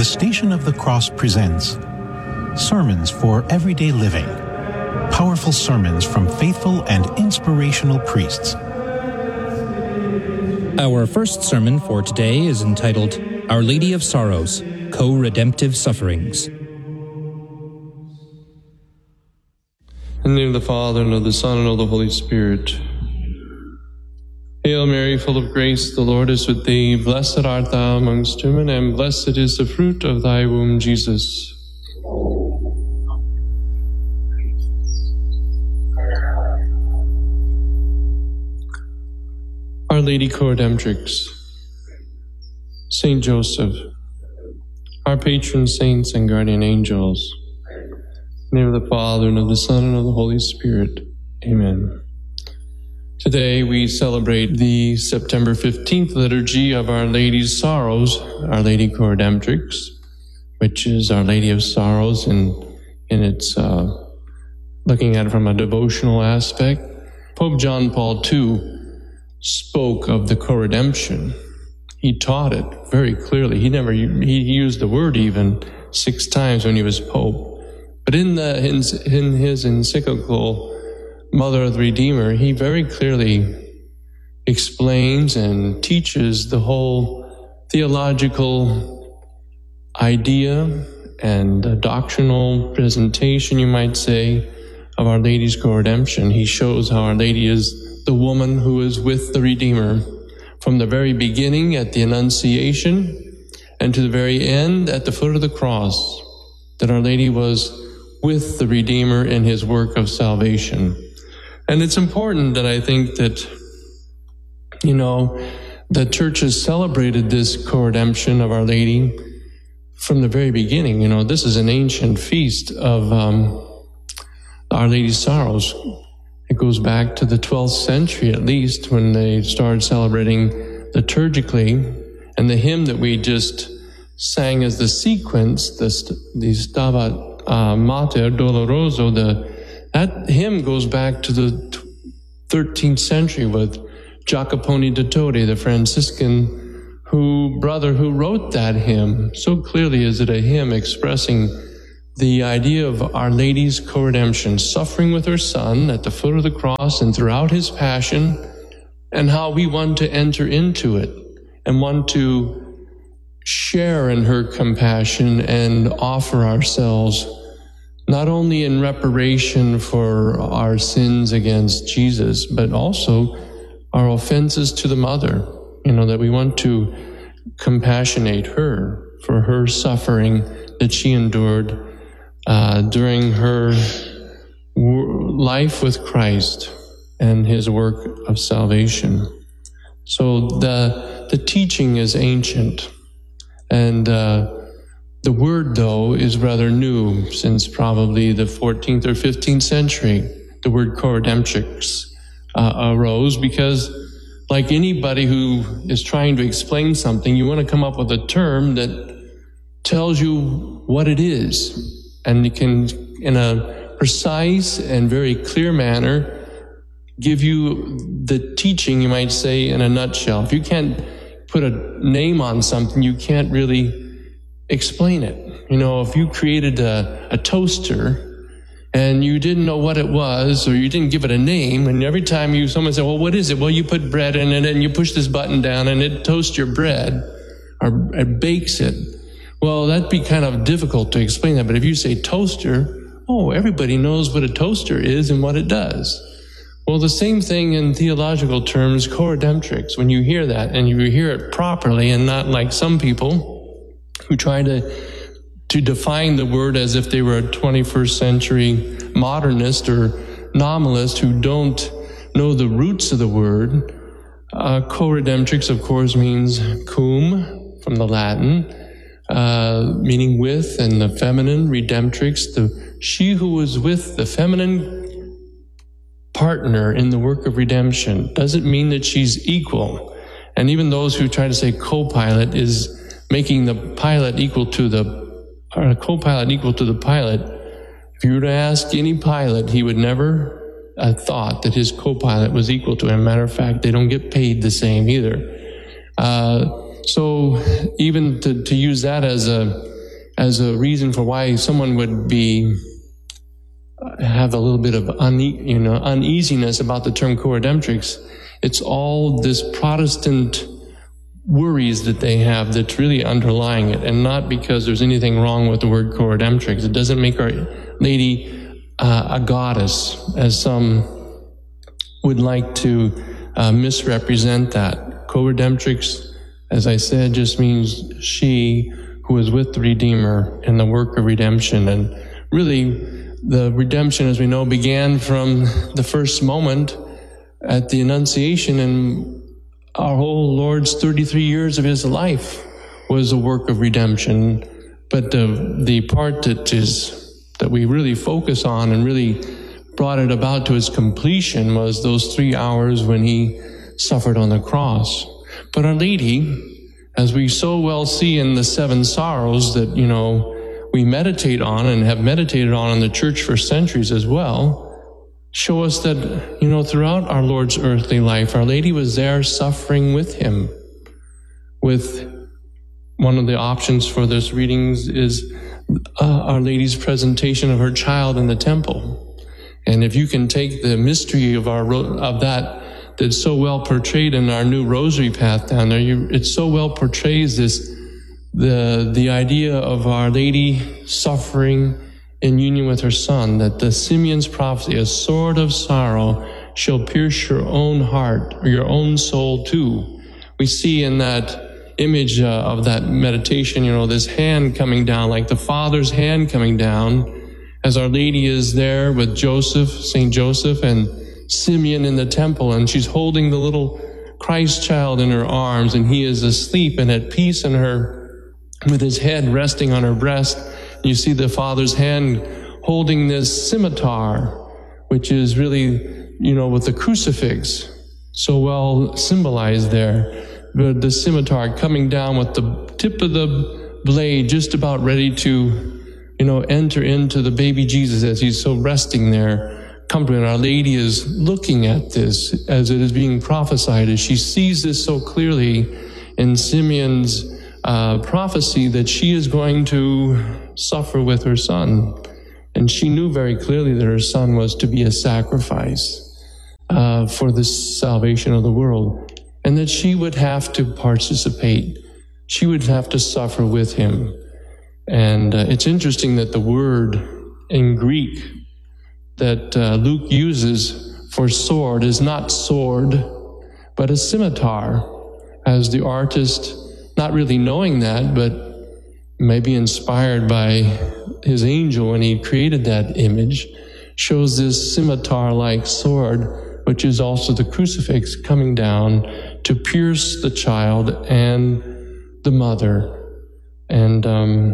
The Station of the Cross presents Sermons for Everyday Living. Powerful sermons from faithful and inspirational priests. Our first sermon for today is entitled Our Lady of Sorrows, Co-Redemptive Sufferings. In the name of the Father, and of the Son, and of the Holy Spirit. Hail Mary, full of grace, the Lord is with thee. Blessed art thou amongst women, and blessed is the fruit of thy womb, Jesus. Our Lady Co-Redemptrix, Saint Joseph, our patron saints and guardian angels, in the name of the Father, and of the Son, and of the Holy Spirit. Amen. Today we celebrate the September 15th liturgy of Our Lady's Sorrows, Our Lady Co-Redemptrix, which is Our Lady of Sorrows in its looking at it from a devotional aspect. Pope John Paul II spoke of the co-redemption. He taught it very clearly. He used the word even 6 times when he was Pope. But in his encyclical Mother of the Redeemer, he very clearly explains and teaches the whole theological idea and doctrinal presentation, you might say, of Our Lady's co-redemption. He shows how Our Lady is the woman who is with the Redeemer from the very beginning at the Annunciation and to the very end at the foot of the cross, that Our Lady was with the Redeemer in his work of salvation. And it's important that I think that, the Church has celebrated this co-redemption of Our Lady from the very beginning. This is an ancient feast of Our Lady's Sorrows. It goes back to the 12th century at least, when they started celebrating liturgically. And the hymn that we just sang as the sequence, the Stabat Mater Doloroso, that hymn goes back to the 13th century with Jacopone da Todi, the Franciscan brother who wrote that hymn. So clearly is it a hymn expressing the idea of Our Lady's co-redemption, suffering with her Son at the foot of the cross and throughout his passion, and how we want to enter into it and want to share in her compassion and offer ourselves not only in reparation for our sins against Jesus, but also our offenses to the Mother, that we want to compassionate her for her suffering that she endured during her life with Christ and his work of salvation. So the teaching is ancient, and the word, though, is rather new, since probably the 14th or 15th century. The word co-redemptrix arose because, like anybody who is trying to explain something, you want to come up with a term that tells you what it is, and it can, in a precise and very clear manner, give you the teaching, you might say, in a nutshell. If you can't put a name on something, you can't really explain it. If you created a toaster and you didn't know what it was, or you didn't give it a name, and every time someone said, well, what is it? Well, you put bread in it and you push this button down and it toasts your bread, or it bakes it. Well, that'd be kind of difficult to explain that. But if you say toaster, everybody knows what a toaster is and what it does. Well, the same thing in theological terms, co-redemptrix. When you hear that and you hear it properly, and not like some people who try to define the word as if they were a 21st century modernist or nominalist who don't know the roots of the word. Co-redemptrix, of course, means cum, from the Latin, meaning with, and the feminine, redemptrix, she who was with the feminine partner in the work of redemption. Doesn't mean that she's equal. And even those who try to say co-pilot is making the pilot equal to a co-pilot equal to the pilot. If you were to ask any pilot, he would never thought that his co-pilot was equal to him. Matter of fact, they don't get paid the same either. So even to use that as a as a reason for why someone would have a little bit of uneasiness about the term co-redemptrix. It's all this Protestant worries that they have that's really underlying it, and not because there's anything wrong with the word co-redemptrix. It doesn't make Our Lady a goddess, as some would like to misrepresent that. Co-redemptrix, as I said, just means she who is with the Redeemer in the work of redemption. And really, the redemption, as we know, began from the first moment at the Annunciation, and our whole Lord's 33 years of his life was a work of redemption. But the part that we really focus on and really brought it about to its completion was those 3 hours when he suffered on the cross. But Our Lady, as we so well see in the 7 sorrows that, we meditate on and have meditated on in the church for centuries as well, show us that, throughout our Lord's earthly life, Our Lady was there suffering with him. With one of the options for this readings is Our Lady's presentation of her child in the temple. And if you can take the mystery of that's so well portrayed in our new rosary path down there, it so well portrays the idea of Our Lady suffering in union with her Son, that the Simeon's prophecy, a sword of sorrow shall pierce your own heart, or your own soul too. We see in that image of that meditation, this hand coming down, like the Father's hand coming down, as Our Lady is there with Joseph, Saint Joseph, and Simeon in the temple, and she's holding the little Christ child in her arms, and he is asleep and at peace in her, with his head resting on her breast. You see the Father's hand holding this scimitar, which is really, with the crucifix, so well symbolized there. But the scimitar coming down with the tip of the blade just about ready to, enter into the baby Jesus as he's so resting there. Comforting. Our Lady is looking at this as it is being prophesied, as she sees this so clearly in Simeon's prophecy that she is going to suffer with her Son. And she knew very clearly that her Son was to be a sacrifice for the salvation of the world, and that she would have to participate. She would have to suffer with him. And it's interesting that the word in Greek that Luke uses for sword is not sword, but a scimitar, as the artist, not really knowing that, but maybe inspired by his angel when he created that image, shows this scimitar-like sword, which is also the crucifix coming down to pierce the child and the mother. And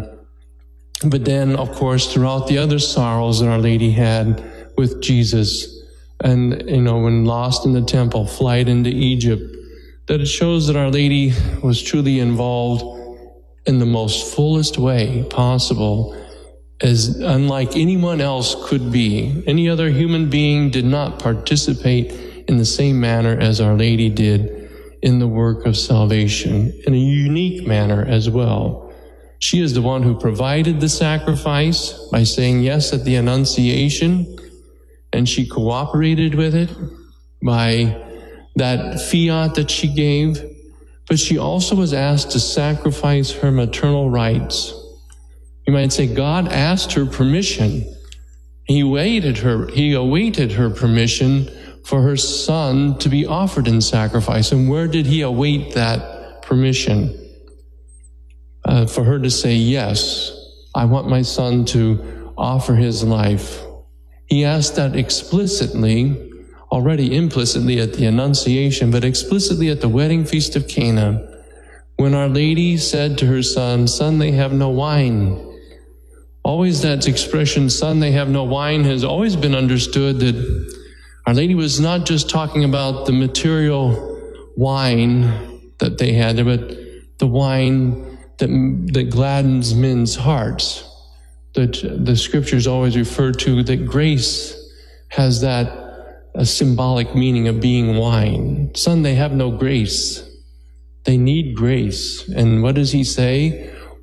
but then, of course, throughout the other sorrows that Our Lady had with Jesus, and when lost in the temple, flight into Egypt, that it shows that Our Lady was truly involved in the most fullest way possible, as unlike anyone else could be. Any other human being did not participate in the same manner as Our Lady did in the work of salvation, in a unique manner as well. She is the one who provided the sacrifice by saying yes at the Annunciation, and she cooperated with it by that fiat that she gave, but she also was asked to sacrifice her maternal rights. You might say God asked her permission. He awaited her permission for her Son to be offered in sacrifice. And where did he await that permission? For her to say, yes, I want my Son to offer his life. He asked that explicitly, already implicitly at the Annunciation, but explicitly at the wedding feast of Cana, when Our Lady said to her Son, "Son, they have no wine." Always that expression, "Son, they have no wine," has always been understood that Our Lady was not just talking about the material wine that they had, but the wine that gladdens men's hearts. That the scriptures always refer to that grace has that a symbolic meaning of being wine. Son, they have no grace. They need grace. And what does he say?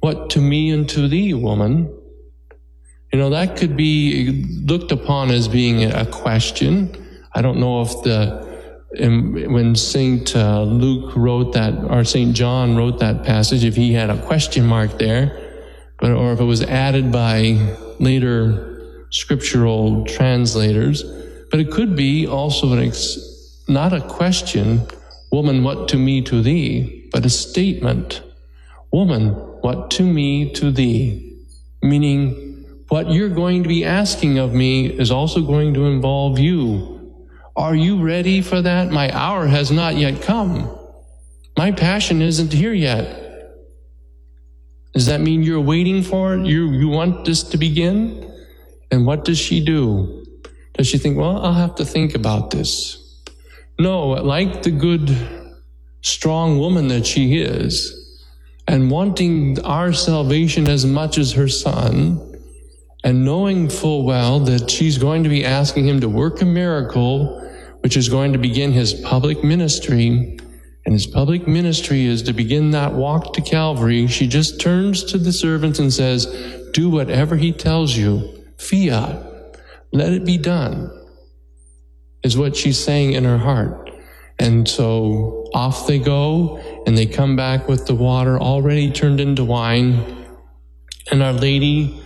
what to me and to thee, woman? That could be looked upon as being a question. I don't know if when St. Luke wrote that, or St. John wrote that passage, if he had a question mark there, or if it was added by later scriptural translators. But it could be also not a question, woman, what to me, to thee, but a statement. Woman, what to me, to thee? Meaning, what you're going to be asking of me is also going to involve you. Are you ready for that? My hour has not yet come. My passion isn't here yet. Does that mean you're waiting for it? You want this to begin? And what does she do? Does she think, well, I'll have to think about this? No, like the good, strong woman that she is, and wanting our salvation as much as her son, and knowing full well that she's going to be asking him to work a miracle, which is going to begin his public ministry, and his public ministry is to begin that walk to Calvary, she just turns to the servants and says, do whatever he tells you. Fiat. Let it be done, is what she's saying in her heart. And so off they go, and they come back with the water already turned into wine, and Our Lady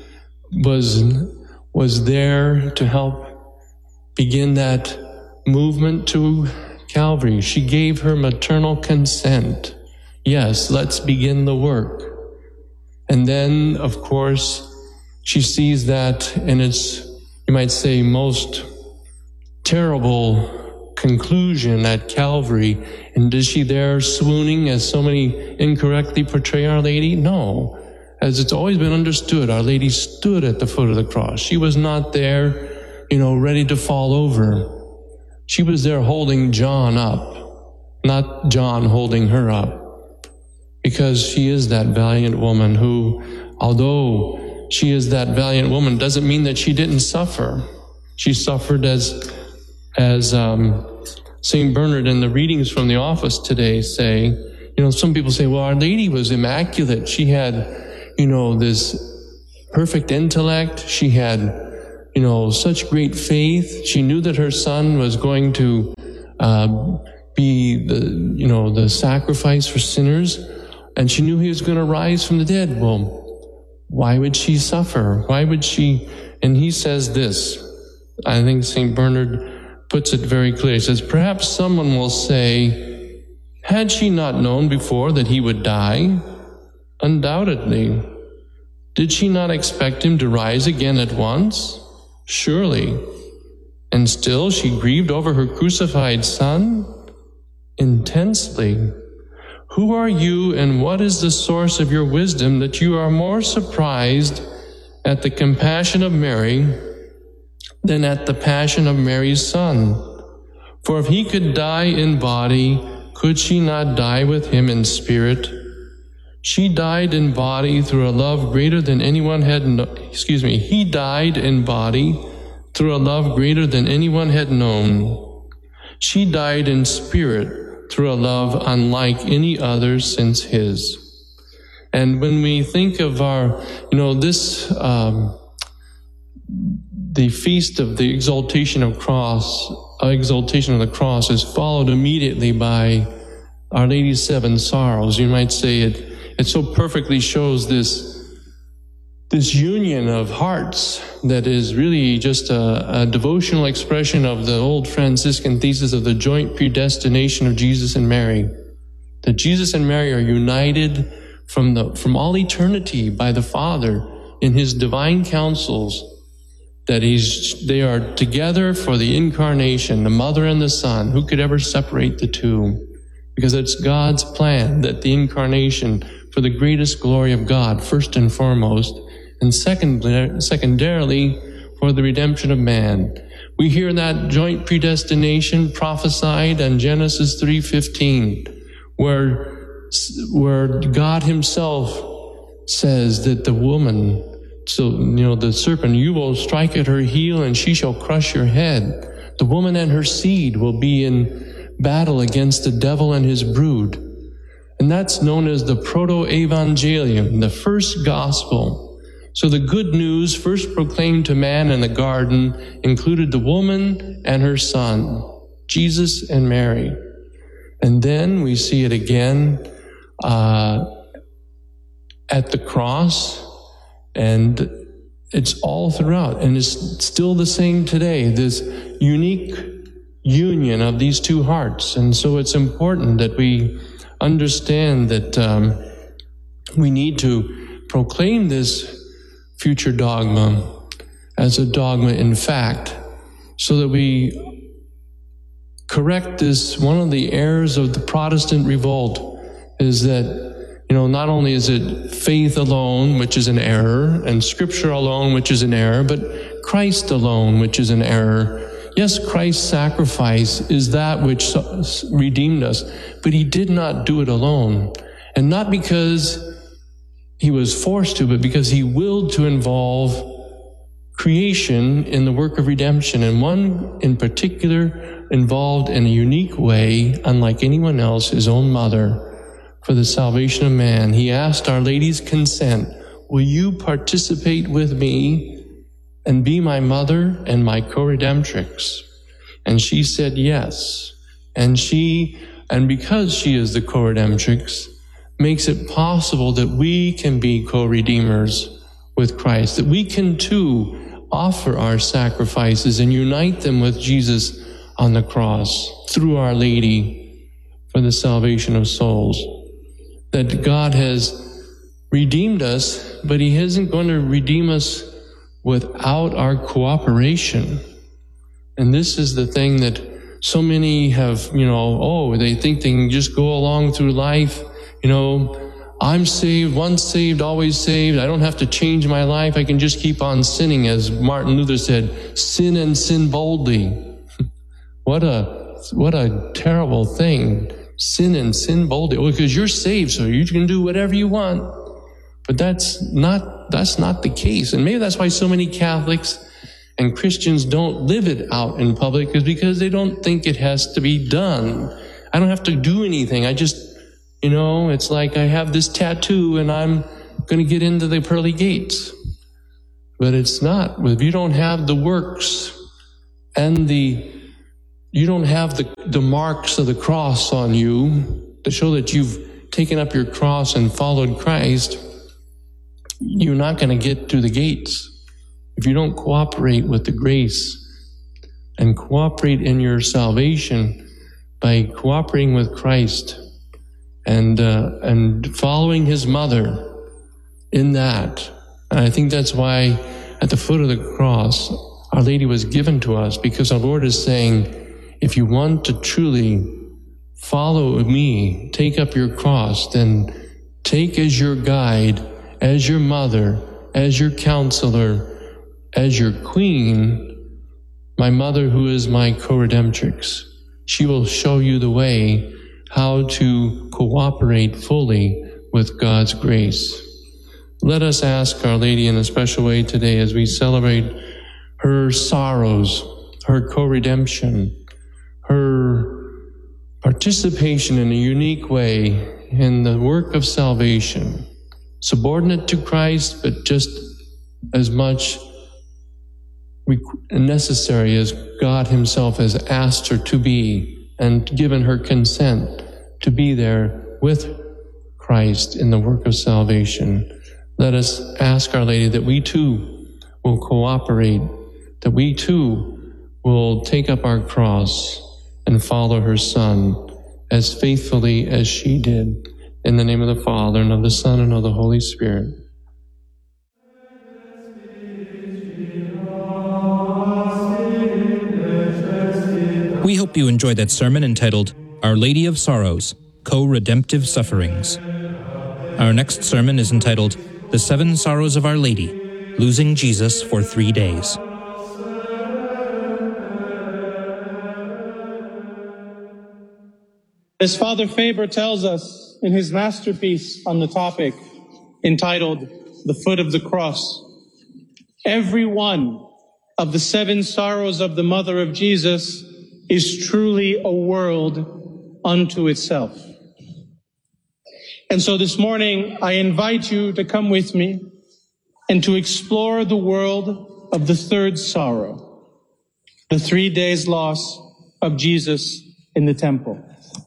was there to help begin that movement to Calvary. She gave her maternal consent. Yes, let's begin the work. And then, of course, she sees that in its, you might say, most terrible conclusion at Calvary. And is she there swooning, as so many incorrectly portray Our Lady? No. As it's always been understood, Our Lady stood at the foot of the cross. She was not there, ready to fall over. She was there holding John up, not John holding her up. Because she is that valiant woman who, although she is that valiant woman, doesn't mean that she didn't suffer. She suffered as St. Bernard in the readings from the office today say, some people say, well, Our Lady was immaculate. She had this perfect intellect. She had, such great faith. She knew that her son was going to be the sacrifice for sinners, and she knew he was going to rise from the dead. Well, why would she suffer? Why would she? And he says this. I think St. Bernard puts it very clearly. He says, perhaps someone will say, had she not known before that he would die? Undoubtedly. Did she not expect him to rise again at once? Surely. And still she grieved over her crucified son? Intensely. Who are you, and what is the source of your wisdom that you are more surprised at the compassion of Mary than at the passion of Mary's son? For if he could die in body, could she not die with him in spirit? She died in body through a love greater than anyone had he died in body through a love greater than anyone had known. She died in spirit through a love unlike any other since his. And when we think of our, the feast of the exaltation of the cross is followed immediately by Our Lady's 7 Sorrows. You might say it so perfectly shows this union of hearts that is really just a devotional expression of the old Franciscan thesis of the joint predestination of Jesus and Mary. That Jesus and Mary are united from all eternity by the Father in his divine counsels, that they are together for the incarnation, the Mother and the Son. Who could ever separate the two? Because it's God's plan that the incarnation, for the greatest glory of God, first and foremost, and secondarily, for the redemption of man. We hear that joint predestination prophesied in Genesis 3:15, where God himself says that the woman, the serpent, you will strike at her heel and she shall crush your head. The woman and her seed will be in battle against the devil and his brood. And that's known as the Proto-Evangelium, the first gospel. So the good news first proclaimed to man in the garden included the woman and her son, Jesus and Mary. And then we see it again at the cross, and it's all throughout, and it's still the same today, this unique union of these two hearts. And so it's important that we understand that we need to proclaim this future dogma as a dogma in fact, so that we correct this. One of the errors of the Protestant revolt is that, not only is it faith alone, which is an error, and Scripture alone, which is an error, but Christ alone, which is an error. Yes, Christ's sacrifice is that which redeemed us, but he did not do it alone. And not because he was forced to, but because he willed to involve creation in the work of redemption. And one in particular involved in a unique way, unlike anyone else, his own mother, for the salvation of man. He asked Our Lady's consent, will you participate with me and be my mother and my co-redemptrix? And she said yes. And because she is the co-redemptrix, makes it possible that we can be co-redeemers with Christ, that we can too offer our sacrifices and unite them with Jesus on the cross through Our Lady for the salvation of souls. That God has redeemed us, but he isn't going to redeem us without our cooperation. And this is the thing that so many have, they think they can just go along through life, I'm saved, once saved, always saved. I don't have to change my life. I can just keep on sinning, as Martin Luther said, sin and sin boldly. What a terrible thing. Sin and sin boldly. Oh, because you're saved, so you can do whatever you want. But that's not the case. And maybe that's why so many Catholics and Christians don't live it out in public, is because they don't think it has to be done. I don't have to do anything. I just, it's like I have this tattoo and I'm going to get into the pearly gates. But it's not. If you don't have the works and you don't have the marks of the cross on you to show that you've taken up your cross and followed Christ, you're not going to get through the gates. If you don't cooperate with the grace and cooperate in your salvation by cooperating with Christ and following his mother in that. And I think that's why at the foot of the cross, Our Lady was given to us, because our Lord is saying, if you want to truly follow me, take up your cross, then take as your guide, as your mother, as your counselor, as your queen, my mother who is my co-redemptrix. She will show you the way how to cooperate fully with God's grace. Let us ask Our Lady in a special way today as we celebrate her sorrows, her co-redemption, her participation in a unique way in the work of salvation, subordinate to Christ, but just as much necessary as God himself has asked her to be and given her consent to be there with Christ in the work of salvation. Let us ask Our Lady that we too will cooperate, that we too will take up our cross and follow her Son as faithfully as she did. In the name of the Father, and of the Son, and of the Holy Spirit. We hope you enjoyed that sermon entitled, Our Lady of Sorrows, Co-Redemptive Sufferings. Our next sermon is entitled, The Seven Sorrows of Our Lady, Losing Jesus for 3 Days. As Father Faber tells us in his masterpiece on the topic, entitled The Foot of the Cross, every one of the 7 sorrows of the Mother of Jesus is truly a world unto itself. And so this morning, I invite you to come with me and to explore the world of the third sorrow, the 3 days loss of Jesus in the temple.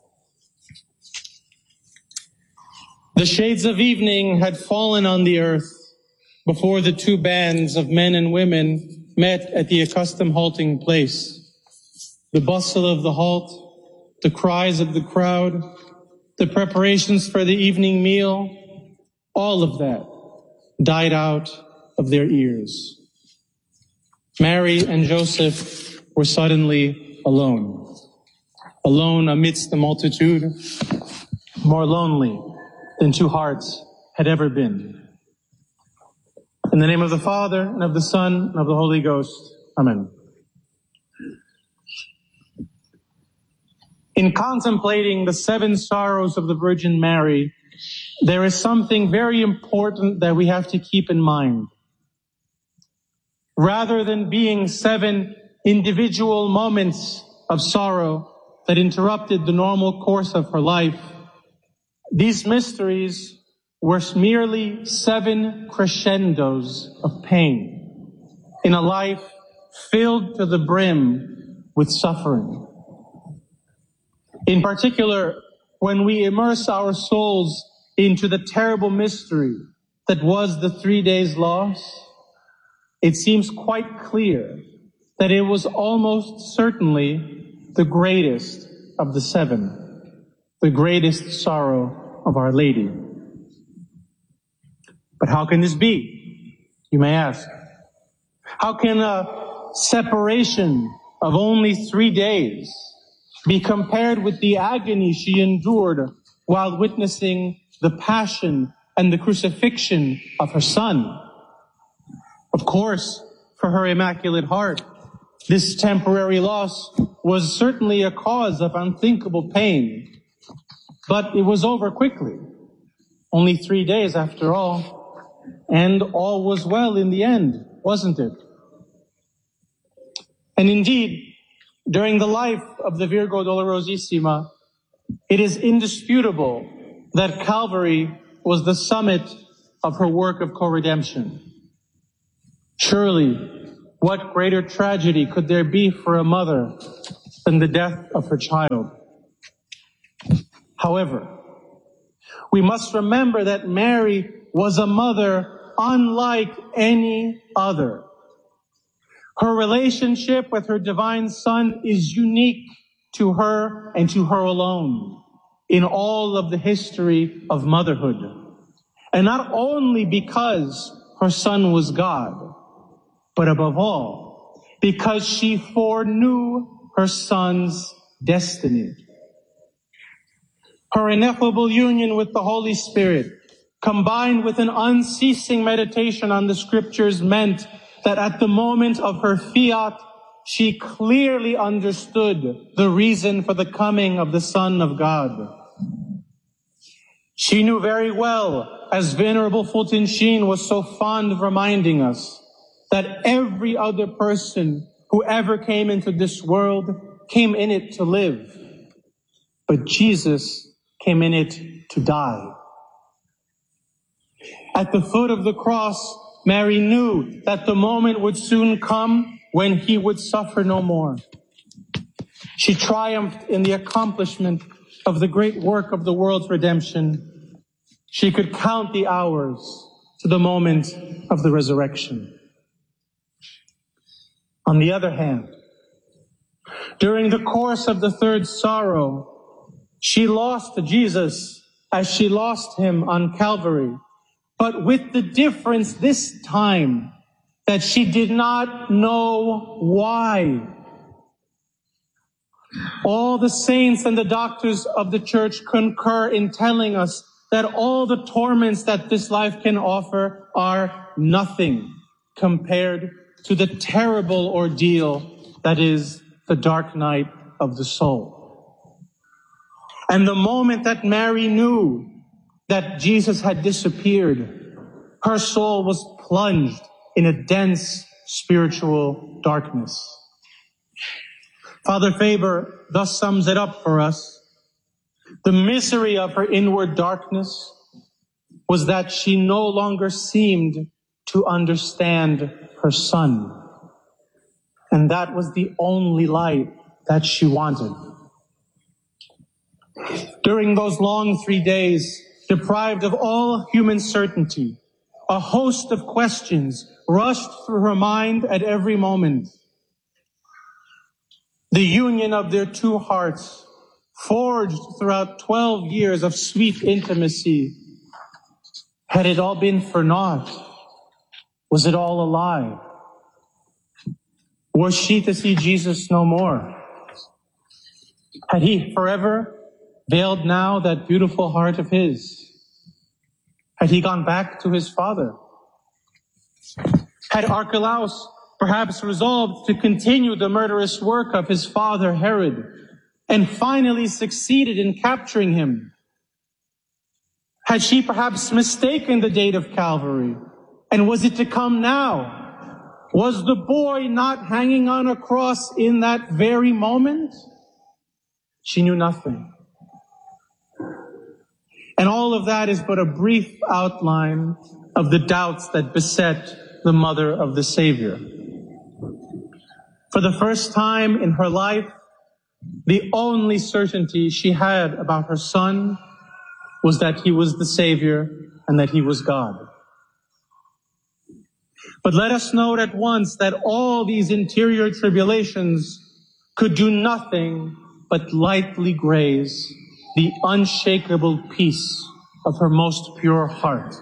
The shades of evening had fallen on the earth before the two bands of men and women met at the accustomed halting place. The bustle of the halt, the cries of the crowd, the preparations for the evening meal, all of that died out of their ears. Mary and Joseph were suddenly alone amidst the multitude, more lonely than two hearts had ever been. In the name of the Father, and of the Son, and of the Holy Ghost. Amen. In contemplating the 7 sorrows of the Virgin Mary, there is something very important that we have to keep in mind. Rather than being 7 individual moments of sorrow that interrupted the normal course of her life, these mysteries were merely 7 crescendos of pain in a life filled to the brim with suffering. In particular, when we immerse our souls into the terrible mystery that was the 3 days loss, it seems quite clear that it was almost certainly the greatest of the 7, the greatest sorrow of Our Lady. But how can this be, you may ask? How can a separation of only 3 days be compared with the agony she endured while witnessing the passion and the crucifixion of her Son? Of course, for her Immaculate Heart, this temporary loss was certainly a cause of unthinkable pain, but it was over quickly. Only 3 days after all, and all was well in the end, wasn't it? And indeed, during the life of the Virgo Dolorosissima, it is indisputable that Calvary was the summit of her work of co-redemption. Surely, what greater tragedy could there be for a mother than the death of her child? However, we must remember that Mary was a mother unlike any other. Her relationship with her divine Son is unique to her and to her alone in all of the history of motherhood. And not only because her Son was God, but above all, because she foreknew her Son's destiny. Her ineffable union with the Holy Spirit, combined with an unceasing meditation on the Scriptures, meant that at the moment of her fiat, she clearly understood the reason for the coming of the Son of God. She knew very well, as Venerable Fulton Sheen was so fond of reminding us, that every other person who ever came into this world came in it to live. But Jesus came in it to die. At the foot of the cross, Mary knew that the moment would soon come when he would suffer no more. She triumphed in the accomplishment of the great work of the world's redemption. She could count the hours to the moment of the resurrection. On the other hand, during the course of the 3rd sorrow, she lost Jesus as she lost him on Calvary, but with the difference this time that she did not know why. All the saints and the doctors of the Church concur in telling us that all the torments that this life can offer are nothing compared to the terrible ordeal that is the dark night of the soul. And the moment that Mary knew that Jesus had disappeared, her soul was plunged in a dense spiritual darkness. Father Faber thus sums it up for us. The misery of her inward darkness was that she no longer seemed to understand her son. And that was the only light that she wanted. During those long 3 days, deprived of all human certainty, a host of questions rushed through her mind at every moment. The union of their two hearts, forged throughout 12 years of sweet intimacy, had it all been for naught? Was it all a lie? Was she to see Jesus no more? Had he forever veiled now that beautiful heart of his? Had he gone back to his father? Had Archelaus perhaps resolved to continue the murderous work of his father Herod and finally succeeded in capturing him? Had she perhaps mistaken the date of Calvary? And was it to come now? Was the boy not hanging on a cross in that very moment? She knew nothing. And all of that is but a brief outline of the doubts that beset the mother of the Savior. For the first time in her life, the only certainty she had about her son was that he was the Savior and that he was God. But let us note at once that all these interior tribulations could do nothing but lightly graze the unshakable peace of her most pure heart.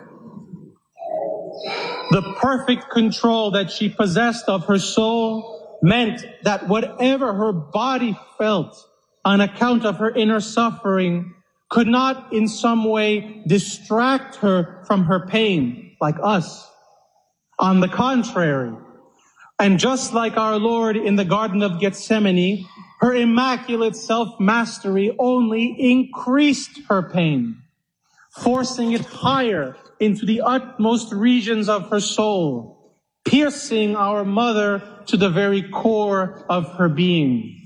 The perfect control that she possessed of her soul meant that whatever her body felt on account of her inner suffering could not in some way distract her from her pain, like us. On the contrary, and just like our Lord in the Garden of Gethsemane, her immaculate self-mastery only increased her pain, forcing it higher into the utmost regions of her soul, piercing our mother to the very core of her being.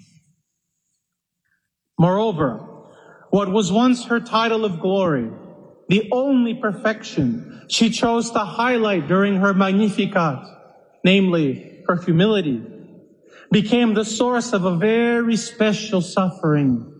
Moreover, what was once her title of glory, the only perfection she chose to highlight during her Magnificat, namely her humility, became the source of a very special suffering